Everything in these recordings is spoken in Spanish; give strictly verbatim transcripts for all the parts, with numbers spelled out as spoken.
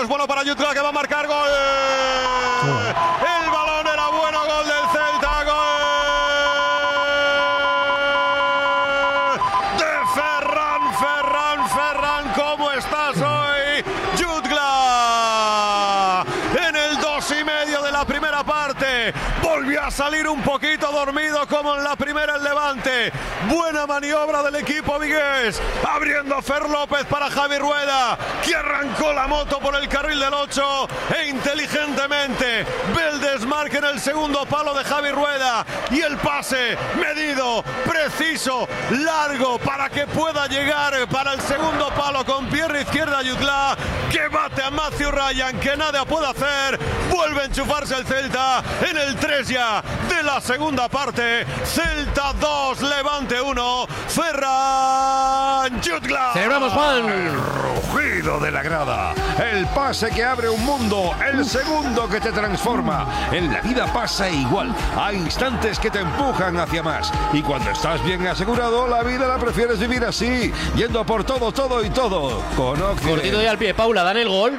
es bueno para Jutgla, que va a marcar gol. El balón era bueno, gol del Celta, gol de Ferran, Ferran, Ferran. ¿Cómo estás hoy, Jutgla? En el dos y medio de la primera parte volvió a salir un poquito dormido como en la primera el Levante. Buena maniobra del equipo vigués, abriendo Fer López para Javi Rueda, que arrancó la moto por el carril del ocho e inteligentemente ve el desmarque en el segundo palo de Javi Rueda y el pase medido, preciso, largo para que pueda llegar para el segundo palo con pierna izquierda Jutgla, que bate a Matthew Ryan, que nada puede hacer. Vuelve a enchufarse el Celta en el tres ya de la segunda parte. Celta dos, Levante uno. Ferran Jutgla. Celebramos, Juan. El rugido de la grada, el pase que abre un mundo, el segundo que te transforma. En la vida pasa igual, hay instantes que te empujan hacia más, y cuando estás bien asegurado, la vida la prefieres vivir así, yendo a por todo, todo y todo. Con Ocre. Cortito y al pie. Paula, ¿dan el gol?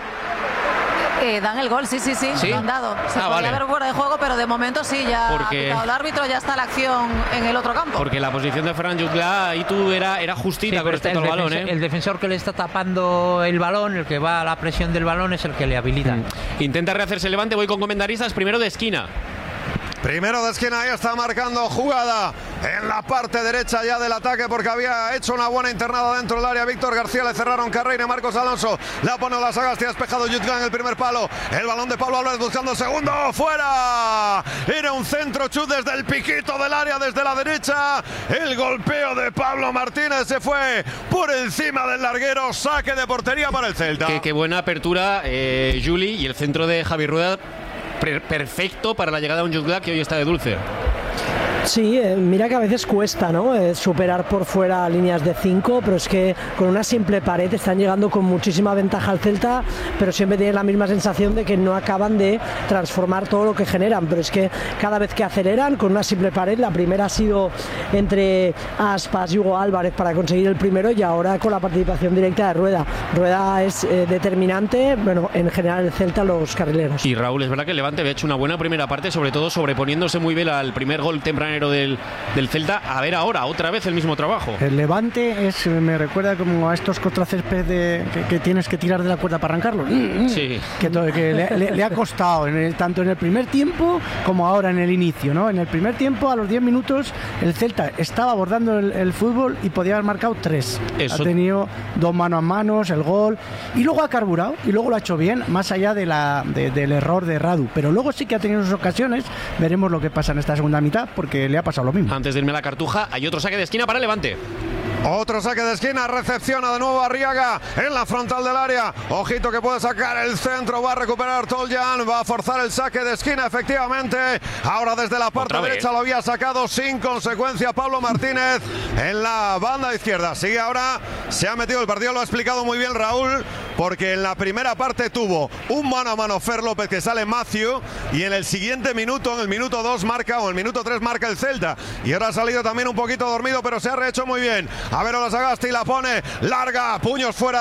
Eh, dan el gol, sí, sí, sí, ¿Sí? lo han dado. Se Ah, podría vale. haber fuera de juego, pero de momento sí, ya Porque- ha pitado el árbitro, ya está la acción en el otro campo. Porque la posición de Ferran Jutgla ahí tú era, era justita Sí, con pero respecto el, al balón, defensor, ¿eh? el defensor que le está tapando el balón, el que va a la presión del balón, es el que le habilita. Mm. Intenta rehacerse Levante, voy con comentaristas, primero de esquina. Primero de esquina, ahí está marcando jugada en la parte derecha ya del ataque, porque había hecho una buena internada dentro del área Víctor García, le cerraron Carreira y Marcos Alonso, la pone la Sagasti, ha despejado Jutgla en el primer palo, el balón de Pablo Álvarez buscando el segundo, fuera, era un centro chut desde el piquito del área, desde la derecha, el golpeo de Pablo Martínez se fue por encima del larguero, saque de portería para el Celta. Qué, qué buena apertura, eh, Juli, y el centro de Javi Rueda pre- perfecto para la llegada de un Jutgla que hoy está de dulce. Sí, eh, mira que a veces cuesta, ¿no? Eh, superar por fuera líneas de cinco, pero es que con una simple pared están llegando con muchísima ventaja al Celta, pero siempre tienes la misma sensación de que no acaban de transformar todo lo que generan, pero es que cada vez que aceleran con una simple pared, la primera ha sido entre Aspas y Hugo Álvarez para conseguir el primero, y ahora con la participación directa de Rueda. Rueda es eh, determinante, bueno, en general el Celta, los carrileros. Y Raúl, es verdad que el Levante había hecho una buena primera parte, sobre todo sobreponiéndose muy bien al primer gol tempranero del, del Celta. A ver ahora, otra vez el mismo trabajo. El Levante es, me recuerda como a estos contracésped de, que, que tienes que tirar de la cuerda para arrancarlo. Sí. Que, to- que le, le- le ha costado en el- tanto en el primer tiempo como ahora en el inicio, ¿no? En el primer tiempo, a los diez minutos, el Celta estaba abordando el, el fútbol y podía haber marcado tres. Eso. Ha tenido dos manos a manos, el gol, y luego ha carburado y luego lo ha hecho bien, más allá de la, de- del error de Radu. Pero luego sí que ha tenido sus ocasiones. Veremos lo que pasa en esta segunda mitad, porque le ha pasado lo mismo. Antes de irme a la Cartuja, hay otro saque de esquina para el Levante. Otro saque de esquina, recepciona de nuevo Arriaga en la frontal del área. Ojito que puede sacar el centro, va a recuperar Toljan, va a forzar el saque de esquina, efectivamente. Ahora desde la parte Otra vez. derecha lo había sacado sin consecuencia Pablo Martínez en la banda izquierda. Sigue ahora, se ha metido el partido, lo ha explicado muy bien Raúl, porque en la primera parte tuvo un mano a mano Fer López que sale Matthew, y en el siguiente minuto, en el minuto dos marca, o en el minuto tres marca el Celta. Y ahora ha salido también un poquito dormido, pero se ha rehecho muy bien. A ver, ahora Sagasti la pone larga, puños fuera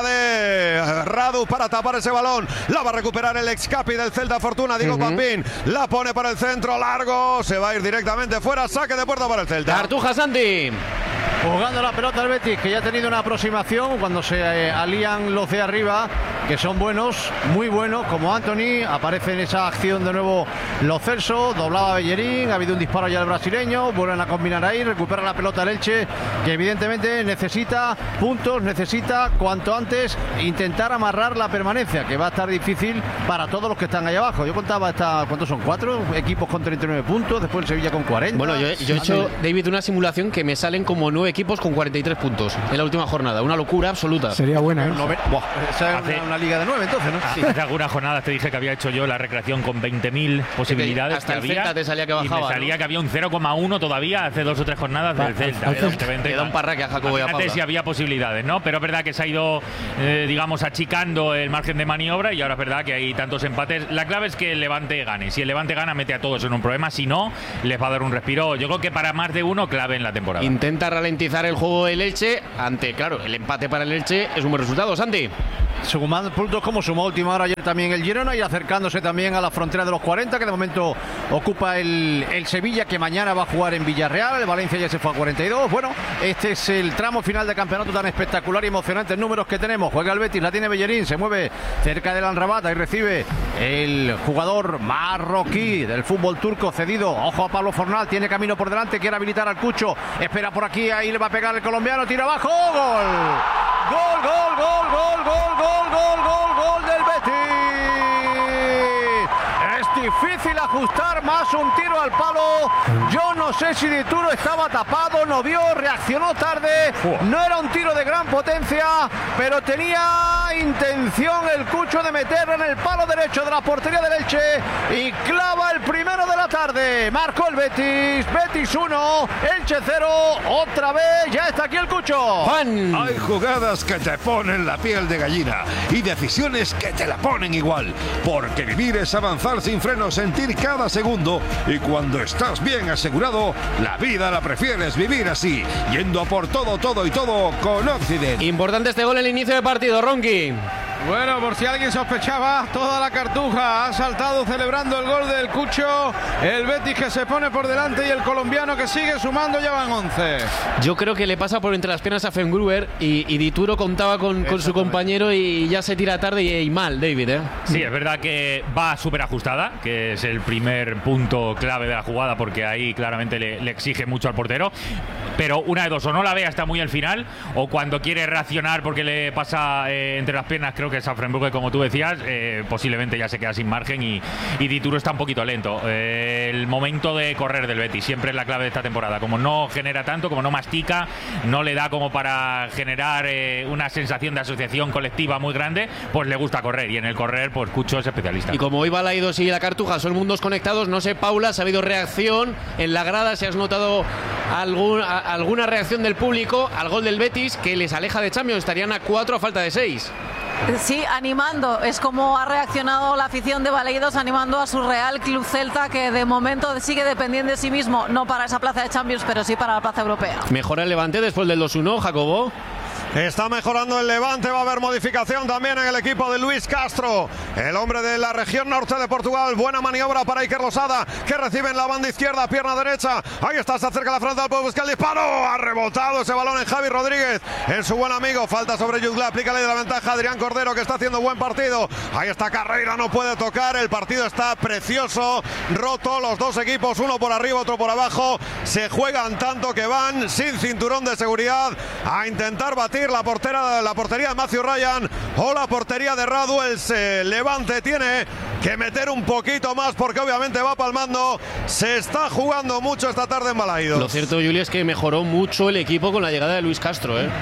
de Radu para tapar ese balón. La va a recuperar el ex capi del Celta Fortuna, Diego Uh-huh. Pampín. La pone para el centro, largo, se va a ir directamente fuera, saque de puerta para el Celta. Cartuja, Santi. Jugando la pelota el Betis, que ya ha tenido una aproximación cuando se eh, alían los de arriba, que son buenos, muy buenos, como Anthony. Aparece en esa acción de nuevo Lo Celso, doblaba a Bellerín, ha habido un disparo ya del brasileño, vuelven a combinar ahí, recupera la pelota el Elche, que evidentemente necesita puntos, necesita cuanto antes intentar amarrar la permanencia, que va a estar difícil para todos los que están ahí abajo. Yo contaba, esta, ¿cuántos son? Cuatro equipos con treinta y nueve puntos, después el Sevilla con cuarenta. Bueno, yo, he- yo he hecho, David, una simulación que me salen como nueve equipos con cuarenta y tres puntos en la última jornada. Una locura absoluta. Sería buena, ¿eh? Nove- Buah, esa es Hace- una, una liga de nueve entonces, ¿no? Sí, hace algunas jornadas te dije que había hecho yo la recreación con veinte mil posibilidades. hasta que el había, Celta te salía que y bajaba, me salía ¿no? que había un cero coma uno todavía hace dos o tres jornadas del Celta. al Celta. evidentemente. Le da un parraque a Jacobo y a Imagínate Paula. si había posibilidades, ¿no? Pero es verdad que se ha ido, eh, digamos, achicando el margen de maniobra, y ahora es verdad que hay tantos empates. La clave es que el Levante gane. Si el Levante gana, mete a todos en un problema. Si no, les va a dar un respiro. Yo creo que para más de uno, clave en la temporada. Intenta ralentizar el juego del Elche ante, claro, el empate para el Elche es un buen resultado, Santi. sumando puntos como sumó última hora ayer también el Girona y acercándose también a la frontera de los cuarenta, que de momento ocupa el, el Sevilla, que mañana va a jugar en Villarreal. El Valencia ya se fue a cuarenta y dos. Bueno, este es el tramo final de campeonato tan espectacular y emocionantes números que tenemos. Juega el Betis, la tiene Bellerín, se mueve cerca del Amrabat y recibe el jugador marroquí del fútbol turco cedido. Ojo a Pablo Fornal, tiene camino por delante, quiere habilitar al Cucho, espera por aquí, ahí le va a pegar el colombiano, tira abajo, gol. Gol, gol, gol, gol, gol, gol, gol, gol, gol del Betis. Es difícil ajustar más un tiro al palo. Yo no sé si Dituro estaba tapado, no vio, reaccionó tarde. No era un tiro de gran potencia, pero tenía intención el Cucho de meterlo en el palo derecho de la portería del Elche y clava el primero de la tarde. Marcó el Betis, Betis uno, Elche cero. Otra vez, ya está aquí el Cucho. Juan. Hay jugadas que te ponen la piel de gallina y decisiones que te la ponen igual, porque vivir es avanzar sin freno, sentir cada segundo, y cuando estás bien asegurado, la vida la prefieres vivir así, yendo a por todo, todo y todo con Occident. Importante este gol en el inicio de partido, Ronqui. Bueno, por si alguien sospechaba, toda la cartuja ha saltado celebrando el gol del Cucho. El Betis que se pone por delante y el colombiano que sigue sumando, ya van once. Yo creo que le pasa por entre las piernas a Fengruber y, y Dituro contaba con, con su compañero y ya se tira tarde y, y mal, David, ¿eh? Sí, es verdad que va súper ajustada, que es el primer punto clave de la jugada, porque ahí claramente le, le exige mucho al portero. Pero una de dos, o no la ve hasta muy al final, o cuando quiere reaccionar porque le pasa eh, entre las piernas, creo que es a Frenburg, como tú decías, eh, posiblemente ya se queda sin margen y, y Dituro está un poquito lento. Eh, el momento de correr del Betis siempre es la clave de esta temporada. Como no genera tanto, como no mastica, no le da como para generar eh, una sensación de asociación colectiva muy grande, pues le gusta correr, y en el correr, pues Cucho es especialista. Y como hoy Balaidos y la Cartuja son mundos conectados, no sé, Paula, si ha habido reacción en la grada, si has notado algún, a, alguna reacción del público al gol del Betis, que les aleja de Champions, estarían a cuatro a falta de seis. Sí, animando, es como ha reaccionado la afición de Baleidos, animando a su Real Club Celta, que de momento sigue dependiendo de sí mismo, no para esa plaza de Champions, pero sí para la plaza europea. Mejora el Levante después del dos uno, Jacobo. Está mejorando el Levante, va a haber modificación también en el equipo de Luis Castro, el hombre de la región norte de Portugal. Buena maniobra para Iker Losada, que recibe en la banda izquierda, pierna derecha. Ahí está, se acerca la frontal, puede buscar el disparo. Ha rebotado ese balón en Javi Rodríguez, en su buen amigo. Falta sobre Jutgla, aplícale de la ventaja Adrián Cordero, que está haciendo buen partido. Ahí está Carreira, no puede tocar. El partido está precioso, roto. Los dos equipos, uno por arriba, otro por abajo. Se juegan tanto que van sin cinturón de seguridad a intentar batir la portera, la portería de Matthew Ryan o la portería de Radu. El Levante tiene que meter un poquito más porque obviamente va palmando. Se está jugando mucho esta tarde en Balaidos. Lo cierto, Juli, es que mejoró mucho el equipo con la llegada de Luis Castro, ¿eh?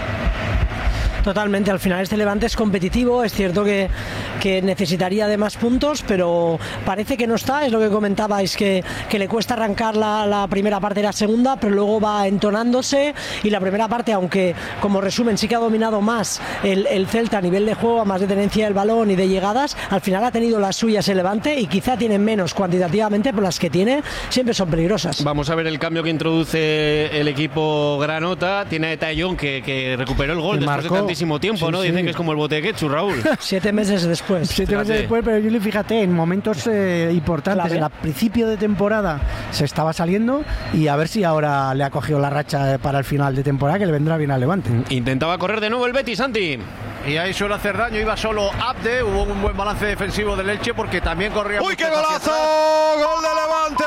Totalmente, al final este Levante es competitivo, es cierto que, que necesitaría de más puntos, pero parece que no está, es lo que comentabais, que, que le cuesta arrancar la, la primera parte de la segunda, pero luego va entonándose, y la primera parte, aunque como resumen sí que ha dominado más el, el Celta a nivel de juego, a más de tenencia del balón y de llegadas, al final ha tenido las suyas el Levante y quizá tienen menos cuantitativamente, pero las que tiene siempre son peligrosas. Vamos a ver el cambio que introduce el equipo Granota. Tiene a Tallón que, que recuperó el gol que después marcó. de tiempo, Sí, ¿no? sí. Dicen que es como el bote de ketchup, Raúl. Siete meses después. Siete Fíjate. meses después, pero Juli, fíjate, en momentos eh, importantes, Clave. en el principio de temporada se estaba saliendo, y a ver si ahora le ha cogido la racha para el final de temporada, que le vendrá bien al Levante. Intentaba correr de nuevo el Betis, Santi. Y ahí suele hacer daño, iba solo Abde, hubo un buen balance defensivo del Elche porque también corría. ¡Uy, qué golazo! ¡Gol de Levante!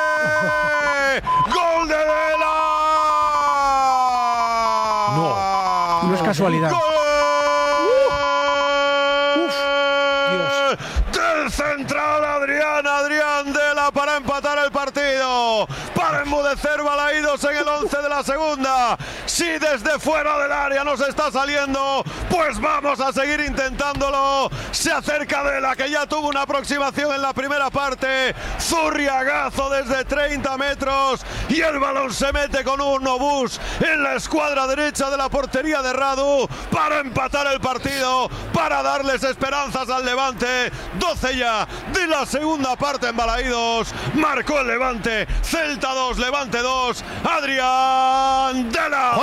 ¡Gol de Vela! No, no es casualidad. ¡Gol! Dios. Del central Adrián, Adrián Dela para empatar el partido, para enmudecer Balaidos en el once de la segunda. Si desde fuera del área nos está saliendo, pues vamos a seguir intentándolo. Se acerca Dela, que ya tuvo una aproximación en la primera parte. Zurriagazo desde treinta metros y el balón se mete con un obús en la escuadra derecha de la portería de Radu para empatar el partido, para darles esperanzas al Levante. doce ya de la segunda parte en Balaidos. Marcó el Levante. Celta dos, Levante dos. Adrián Dela.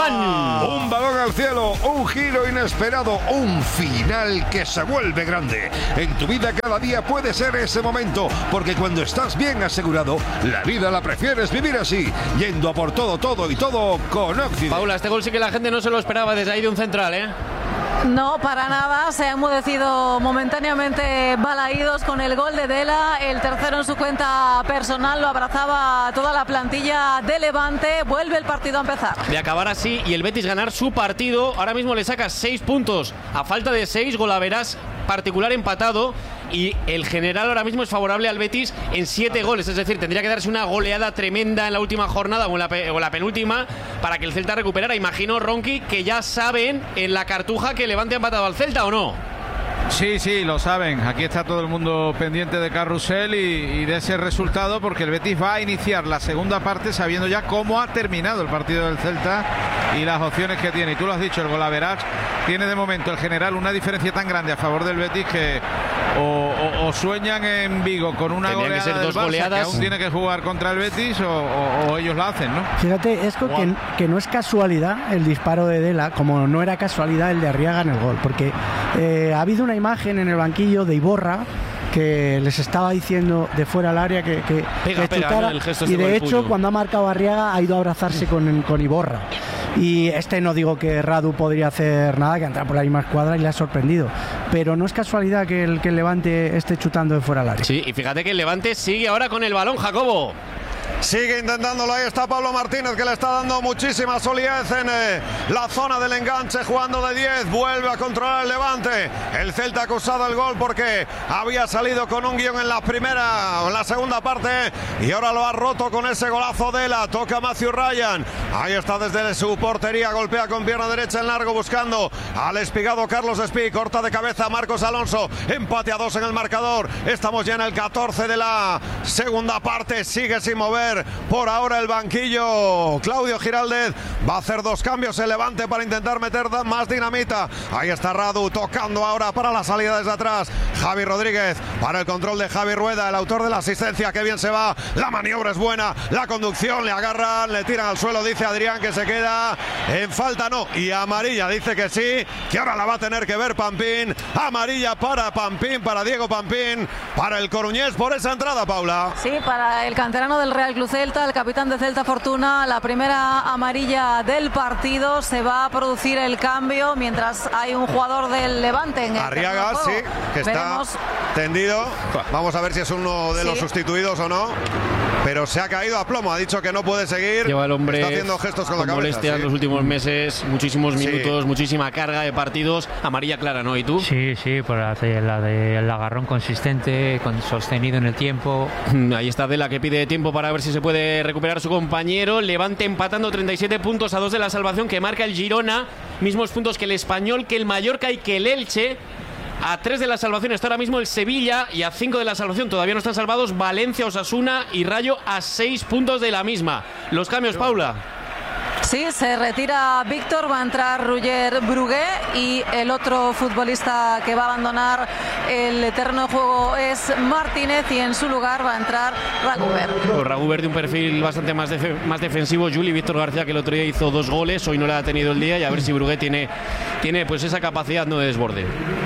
Juan. Un balón al cielo, un giro inesperado, un final que se vuelve grande. En tu vida cada día puede ser ese momento, porque cuando estás bien asegurado, la vida la prefieres vivir así, yendo a por todo, todo y todo con Occident. Paula, este gol sí que la gente no se lo esperaba desde ahí de un central, ¿eh? No, para nada, se ha enmudecido momentáneamente Balaídos con el gol de Dela, el tercero en su cuenta personal, lo abrazaba toda la plantilla de Levante, vuelve el partido a empezar. De acabar así y el Betis ganar su partido, ahora mismo le saca seis puntos, a falta de seis, golaveras particular empatado, y el general ahora mismo es favorable al Betis en siete goles, es decir, tendría que darse una goleada tremenda en la última jornada o en la, pe- o la penúltima para que el Celta recuperara. Imagino, Ronqui, que ya saben en la Cartuja que Levante ha empatado al Celta, ¿o no? Sí, sí, lo saben. Aquí está todo el mundo pendiente de Carrusel y, y de ese resultado, porque el Betis va a iniciar la segunda parte sabiendo ya cómo ha terminado el partido del Celta y las opciones que tiene. Y tú lo has dicho, el golaveras tiene de momento el general una diferencia tan grande a favor del Betis que o, o, o sueñan en Vigo con una Tendrían goleada que ser del dos Barça, goleadas. que aún tiene que jugar contra el Betis, o, o, o ellos la hacen, ¿no? Fíjate, es que, que no es casualidad el disparo de Dela, como no era casualidad el de Arriaga en el gol, porque eh, ha habido una imagen en el banquillo de Iborra que les estaba diciendo de fuera al área que, que, Pega, que pega, chutara, ¿no? El gesto y este con de el hecho puño. cuando ha marcado Arriaga ha ido a abrazarse con, con Iborra. Y este no digo que Radu podría hacer nada, que entrar por la misma escuadra y le ha sorprendido, pero no es casualidad que el, que el Levante esté chutando de fuera al área. Sí, y fíjate que el Levante sigue ahora con el balón, Jacobo. Sigue intentándolo, ahí está Pablo Martínez, que le está dando muchísima solidez en eh, la zona del enganche, jugando de diez, vuelve a controlar el Levante. El Celta ha acusado el gol porque había salido con un guión en la primera o en la segunda parte y ahora lo ha roto con ese golazo de la toca Matthew Ryan. Ahí está desde su portería, golpea con pierna derecha en largo buscando al espigado Carlos Espí, corta de cabeza Marcos Alonso, empate a dos en el marcador. Estamos ya en el catorce de la segunda parte, sigue sin mover por ahora el banquillo Claudio Giraldez, va a hacer dos cambios el Levante para intentar meter más dinamita. Ahí está Radu tocando ahora para la salida desde atrás, Javi Rodríguez para el control de Javi Rueda, el autor de la asistencia, que bien se va, la maniobra es buena, la conducción, le agarran, le tiran al suelo, dice Adrián que se queda en falta, no, y amarilla dice que sí, que ahora la va a tener que ver Pampín, amarilla para Pampín, para Diego Pampín, para el coruñés por esa entrada, Paula. Sí, para el canterano del Real Club Celta, el capitán de Celta Fortuna, la primera amarilla del partido, se va a producir el cambio mientras hay un jugador del Levante en el Arriaga, sí, que Veremos. está tendido, vamos a ver si es uno de Sí. los sustituidos o no, pero se ha caído a plomo, ha dicho que no puede seguir, Lleva el hombre está haciendo gestos con, con la cabeza. molestias Sí. los últimos meses, muchísimos Sí. minutos, muchísima carga de partidos, amarilla clara, ¿no? ¿Y tú? Sí, sí, por la de, la de el agarrón consistente, con, sostenido en el tiempo. Ahí está Dela, que pide tiempo para ver si se puede recuperar su compañero. Levante empatando treinta y siete puntos a dos de la salvación, que marca el Girona, mismos puntos que el Español, que el Mallorca y que el Elche. A tres de la salvación está ahora mismo el Sevilla, y a cinco de la salvación todavía no están salvados Valencia, Osasuna y Rayo, a seis puntos de la misma. Los cambios, Paula. Sí, se retira Víctor, va a entrar Roger Brugué y el otro futbolista que va a abandonar el terreno de juego es Martínez, y en su lugar va a entrar Raguber. Raguber de un perfil bastante más, def- más defensivo. Juli Víctor García, que el otro día hizo dos goles, hoy no le ha tenido el día, y a ver si Brugué tiene, tiene pues esa capacidad, no de desborde.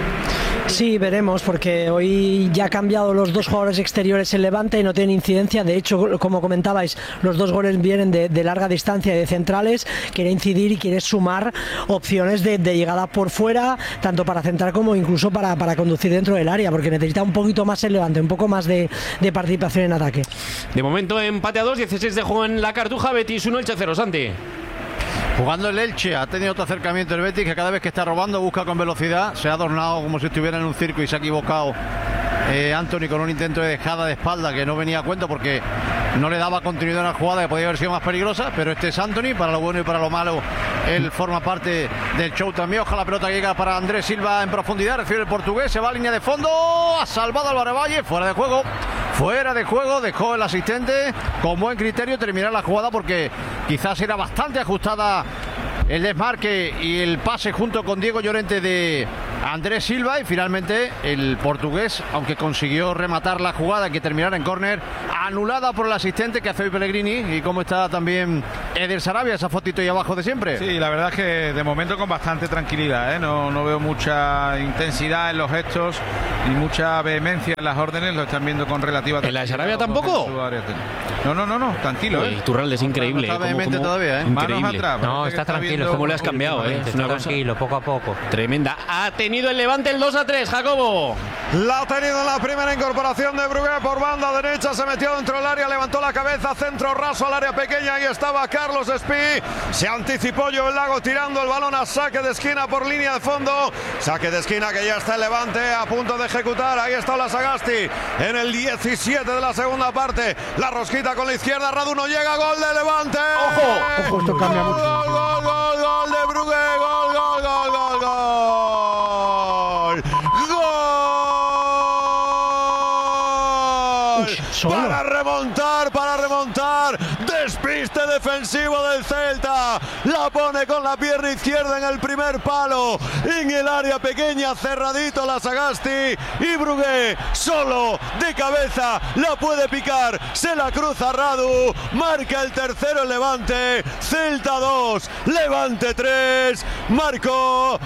Sí, veremos, porque hoy ya ha cambiado los dos jugadores exteriores en Levante y no tiene incidencia. De hecho, como comentabais, los dos goles vienen de, de larga distancia y de centrales. Quiere incidir y quiere sumar opciones de, de llegada por fuera, tanto para centrar como incluso para, para conducir dentro del área, porque necesita un poquito más el Levante, un poco más de, de participación en ataque. De momento empate a dos, dieciséis de juego en la Cartuja, Betis uno, Elche cero, Santi. Jugando el Elche, ha tenido otro acercamiento el Betis, que cada vez que está robando busca con velocidad, se ha adornado como si estuviera en un circo y se ha equivocado eh, Anthony con un intento de dejada de espalda que no venía a cuento porque no le daba continuidad a la jugada, que podía haber sido más peligrosa, pero este es Anthony, para lo bueno y para lo malo, él forma parte del show también. Ojalá la pelota llega para Andrés Silva en profundidad, recibe el portugués, se va a línea de fondo, ha salvado Álvaro Valle, fuera de juego, fuera de juego, dejó el asistente con buen criterio terminar la jugada porque quizás era bastante ajustada el desmarque y el pase junto con Diego Llorente de Andrés Silva, y finalmente el portugués, aunque consiguió rematar la jugada que terminara en córner, anulada por el asistente que hace hoy Pellegrini. Y cómo está también Eder Sarabia, esa fotito ahí abajo de siempre. Sí, la verdad es que de momento con bastante tranquilidad, ¿eh? no, no veo mucha intensidad en los gestos y mucha vehemencia en las órdenes, lo están viendo con relativa tranquilidad. ¿En la de Sarabia tampoco? No, no, no, no, tranquilo. Uy, ¿eh? Iturralde es increíble. No está vehemente todavía, ¿eh? Manos atrás. No, está tranquilo. ¿Cómo le has cambiado? Eh? Está tranquilo, poco a poco. Tremenda. Ha tenido el Levante el dos a tres, Jacobo. La ha tenido en la primera incorporación de Brugué por banda derecha, se metió dentro del área, levantó la cabeza, centro raso al área pequeña, ahí estaba Carlos Espí, se anticipó Joel Lago tirando el balón a saque de esquina por línea de fondo, saque de esquina que ya está el Levante a punto de ejecutar, ahí está la Sagasti en el diecisiete de la segunda parte, la rosquita con la izquierda, Radu no llega, gol de Levante. Ojo, ojo, esto cambia mucho. Gol, gol, gol, gol de Brugué, gol, gol, gol, gol, gol. Gol. Solo. Para remontar, para remontar. Despiste defensivo del Celta. La pone con la pierna izquierda en el primer palo. En el área pequeña, cerradito la Sagasti. Y Brugué, solo, de cabeza, la puede picar. Se la cruza Radu. Marca el tercero el Levante. Celta dos, Levante tres. Marcó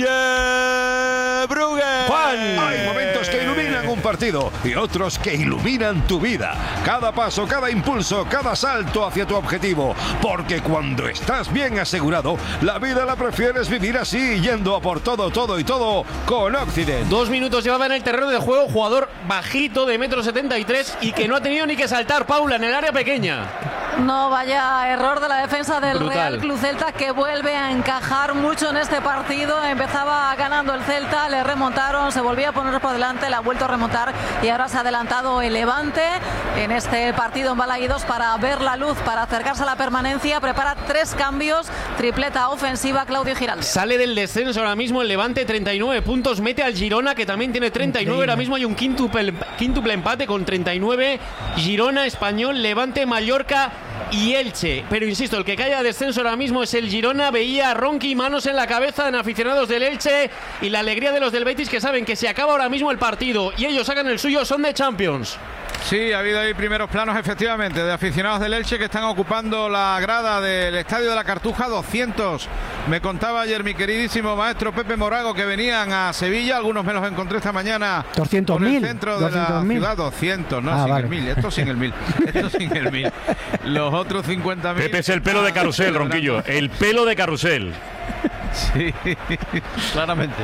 Ruller Brugué. Hay momentos que iluminan un partido y otros que iluminan tu vida. Cada paso, cada impulso, cada salto hacia tu objetivo. Porque cuando estás bien asegurado, la vida la prefieres vivir así, yendo a por todo, todo y todo con Occident. Dos minutos llevaba en el terreno de juego, jugador bajito de metro setenta y tres y que no ha tenido ni que saltar, Paula, en el área pequeña. No, vaya error de la defensa del Brutal. Real Club Celta, que vuelve a encajar mucho en este partido. Empezaba ganando el Celta, le remontaron, se volvía a poner por delante, le ha vuelto a remontar y ahora se ha adelantado el Levante en este partido en Balaídos para ver la luz, para acercarse a la permanencia. Prepara tres cambios, tripleta ofensiva Claudio Giraldes. Sale del descenso ahora mismo el Levante, treinta y nueve puntos, mete al Girona, que también tiene treinta y nueve. Ahora mismo hay un quíntuple, quíntuple empate con treinta y nueve. Girona, Español, Levante, Mallorca y Elche. Pero insisto, el que cae a descenso ahora mismo es el Girona. Veía a Ronqui, manos en la cabeza en aficionados del Elche, y la alegría de los del Betis, que saben que se acaba ahora mismo el partido y ellos sacan el suyo, son de Champions. Sí, ha habido ahí primeros planos, efectivamente, de aficionados del Elche que están ocupando la grada del Estadio de la Cartuja. Doscientos, me contaba ayer mi queridísimo maestro Pepe Morago, que venían a Sevilla. Algunos me los encontré esta mañana doscientos mil. por el centro de la ciudad. Doscientos, no, ah, sin vale. el mil. Esto sin el mil. Esto sin el mil. Los otros cincuenta mil. Pepe es el pelo de carrusel, Ronquillo. El pelo de carrusel. Sí, claramente.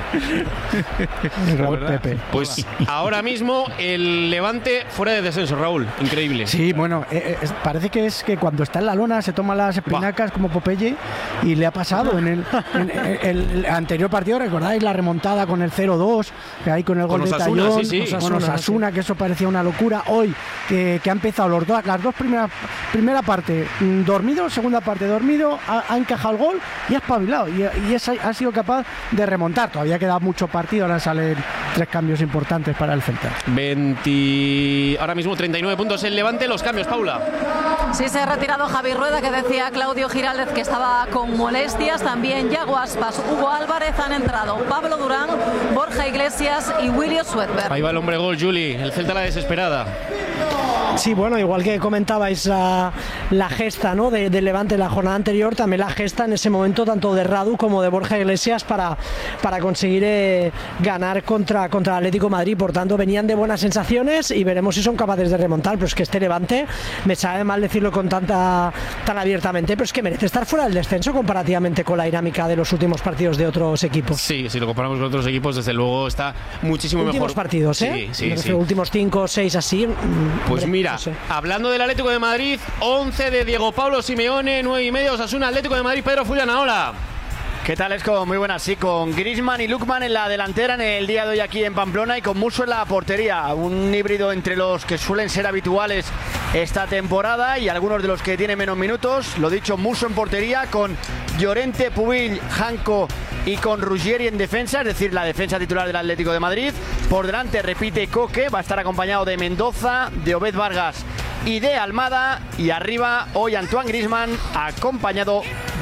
Raúl Pepe. Pues ahora mismo el Levante fuera de descenso, Raúl. Increíble. Sí, bueno, eh, eh, parece que es que cuando está en la lona se toma las espinacas como Popeye, y le ha pasado en el, en, en, el anterior partido. ¿Recordáis la remontada con el cero dos? Que hay con el gol Con de Osasuna, Tallón, sí, sí. con Osasuna, que eso parecía una locura. Hoy que, que ha empezado los dos, las dos primeras, primera parte mm, dormido, segunda parte dormido, ha, ha encajado el gol y ha espabilado, y, y es, ha sido capaz de remontar. Todavía queda mucho partido, ahora salen tres cambios importantes para el Celta. veinte, ahora mismo treinta y nueve puntos el Levante. Los cambios, Paula. Sí, se ha retirado Javi Rueda, que decía Claudio Giraldez que estaba con molestias. También Yago Aspas, Hugo Álvarez. Han entrado Pablo Durán, Borja Iglesias y William Swedberg. Ahí va el hombre gol, Juli. El Celta la desesperada. Sí, bueno, igual que comentabais la, la gesta, ¿no?, de, de Levante en la jornada anterior, también la gesta en ese momento tanto de Radu como de Borja Iglesias para, para conseguir eh, ganar contra, contra el Atlético de Madrid. Por tanto, venían de buenas sensaciones y veremos si son capaces de remontar. Pero es que este Levante, me sabe mal decirlo con tanta tan abiertamente, pero es que merece estar fuera del descenso comparativamente con la dinámica de los últimos partidos de otros equipos. Sí, si lo comparamos con otros equipos, desde luego está muchísimo últimos mejor. partidos, ¿eh? Sí, sí, sí. Últimos cinco, seis así. Pues hombre, mira, no sé. hablando del Atlético de Madrid, once de Diego Pablo Simeone, nueve y medio, Osasuna, Atlético de Madrid, Pedro Fullana, hola. ¿Qué tal, Esco? Muy buenas, sí, con Griezmann y Lookman en la delantera en el día de hoy aquí en Pamplona y con Musso en la portería, un híbrido entre los que suelen ser habituales esta temporada y algunos de los que tienen menos minutos. Lo dicho, Musso en portería con Llorente, Pubil, Janko y con Ruggieri en defensa, es decir, la defensa titular del Atlético de Madrid. Por delante repite Coque, va a estar acompañado de Mendoza, de Obed Vargas y de Almada, y arriba hoy Antoine Griezmann acompañado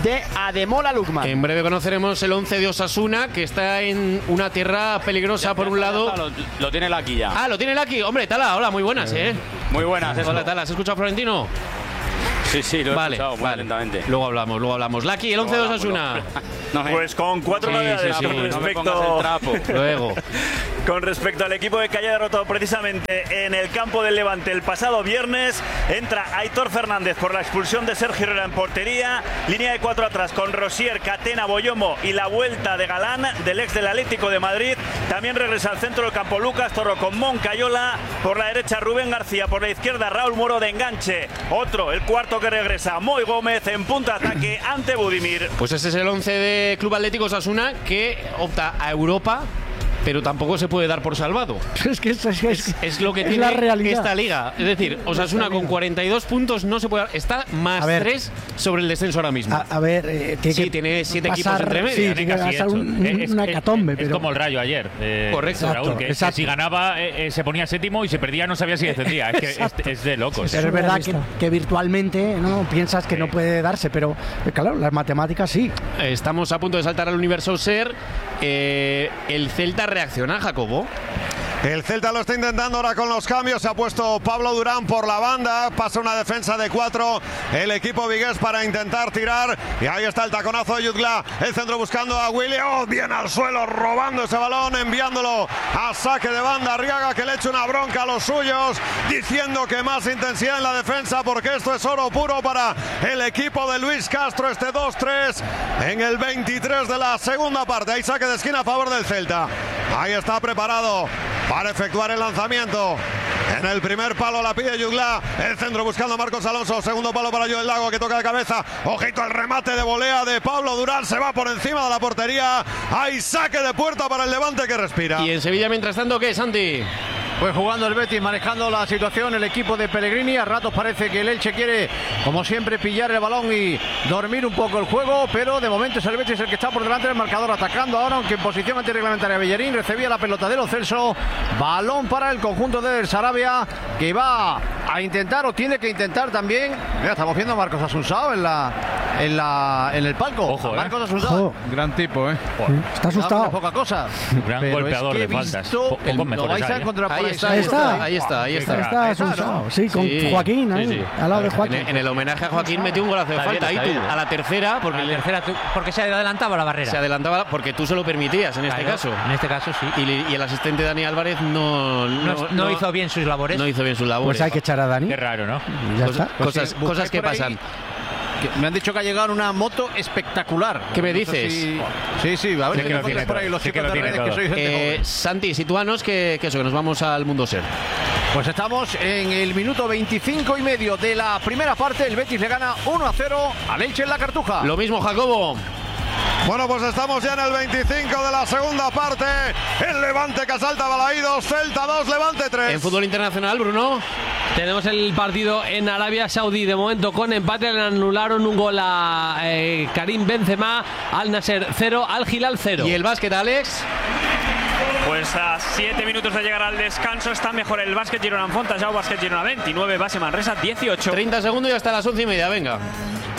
de Ademola Lookman. En breve conoceremos el once de Osasuna, que está en una tierra peligrosa. Ya, por un lado. Lo, lo tiene Laki ya. Ah, lo tiene Laki. Hombre, Tala, hola, muy buenas, ¿eh? Muy buenas. Hola, Tala, ¿has escuchado a Florentino? Sí, sí, lo he vale, escuchado muy vale. lentamente. Luego hablamos, luego hablamos. Laki, el once de Osasuna. No, pues con cuatro sí, novedades sí, sí. con No respecto luego con respecto al equipo que haya derrotado precisamente en el campo del Levante el pasado viernes. Entra Aitor Fernández por la expulsión de Sergio Herrera en portería, línea de cuatro atrás con Rosier, Catena, Boyomo y la vuelta de Galán del ex del Atlético de Madrid. También regresa al centro del campo Lucas Torro con Moncayola, por la derecha Rubén García, por la izquierda Raúl Moro de enganche. Otro, el cuarto que regresa, Moy Gómez en punta ataque ante Budimir. Pues ese es el once de Club Atlético Osasuna, que opta a Europa, pero tampoco se puede dar por salvado. Es que es, es, es, es lo que es tiene la realidad. Esta liga. Es decir, Osasuna con cuarenta y dos puntos no se puede dar. Está más tres sobre el descenso ahora mismo. A, a ver, eh, tiene sí, que tiene siete pasar, equipos entre medio. Sí, tiene que pasar un, es, una hecatombe. Es, pero... es como el Rayo ayer. Eh, Correcto. Raúl, Exacto, que, exacto. que si ganaba eh, eh, se ponía séptimo y si perdía no sabía si descendía. Es que es, es de locos. Pero es verdad que, que virtualmente no piensas que sí. no puede darse, pero claro, las matemáticas sí. Estamos a punto de saltar al universo Ser. Eh, el Celta reacciona, Jacobo. El Celta lo está intentando ahora con los cambios. Se ha puesto Pablo Durán por la banda. Pasa una defensa de cuatro. El equipo vigués para intentar tirar. Y ahí está el taconazo de Yuzgla. El centro buscando a Willy. Oh, bien al suelo, robando ese balón, enviándolo a saque de banda. Arriaga, que le echa una bronca a los suyos, diciendo que más intensidad en la defensa, porque esto es oro puro para el equipo de Luis Castro. Este dos tres en el veintitrés de la segunda parte. Hay saque de esquina a favor del Celta. Ahí está preparado para efectuar el lanzamiento. En el primer palo la pide Yugla. El centro buscando a Marcos Alonso. Segundo palo para Joel Lago, que toca de cabeza. Ojito al remate de volea de Pablo Durán. Se va por encima de la portería. Hay saque de puerta para el Levante, que respira. Y en Sevilla, mientras tanto, ¿qué, Santi? Pues jugando el Betis, manejando la situación, el equipo de Pellegrini. A ratos parece que el Elche quiere, como siempre, pillar el balón y dormir un poco el juego, pero de momento es el Betis el que está por delante del marcador, atacando ahora, aunque en posición antirreglamentaria. Bellerín recibía la pelota de Lo Celso. Balón para el conjunto de Sarabia, que va a intentar, o tiene que intentar también. Mira, estamos viendo a Marcos Asunsao en la en la en el palco. Ojo, ¿eh? Marcos Asunsao. Gran tipo, ¿eh? Está asustado. No, poca cosa. Gran Pero golpeador es que de faltas. visto, Po- pocos el- lo mejores vais a hay, ¿eh? encontrar por Ahí ahí. está, ahí está. ahí está, ahí está. Está Está, asustado. ¿no? Sí, con Sí, Joaquín ahí, sí, sí. al lado de En, Joaquín. en el homenaje a Joaquín metió un golazo de Está bien, falta. Ahí está tú, bien. a la tercera, porque, A la tercera, tú- porque se adelantaba la barrera. se adelantaba, porque tú se lo permitías en este Claro, caso. En este caso sí. Y, y el asistente Dani Álvarez no, No, no, no hizo bien sus labores. no hizo bien sus labores. Pues hay que echar a Dani. Qué raro, ¿no? Y ya Cosas, está. cosas, Busqué cosas que por ahí pasan. que me han dicho que ha llegado una moto espectacular. ¿Qué me No sé dices? si- Sí, sí, a ver Sí si que me lo tiene pones por ahí todo, los sí que chicos lo de tiene redes, que todo. sois gente Eh, joven. Santi, sitúanos que, que eso, que nos vamos al mundo Ser. Pues estamos en el minuto veinticinco y medio de la primera parte. El Betis le gana uno a cero al Elche en la Cartuja. Lo mismo, Jacobo. Bueno, pues estamos ya en el veinticinco de la segunda parte. El Levante que asalta Balaídos. Celta dos, Levante tres. En fútbol internacional, Bruno. Tenemos el partido en Arabia Saudí, de momento con empate. Le anularon un gol a eh, Karim Benzema. Al Nasser cero, Al Hilal cero. ¿Y el básquet, Alex? Pues a siete minutos de llegar al descanso está mejor el básquet Girona en Fontajau, básquet Girona veintinueve, base Manresa dieciocho. treinta segundos y hasta las once y media, venga.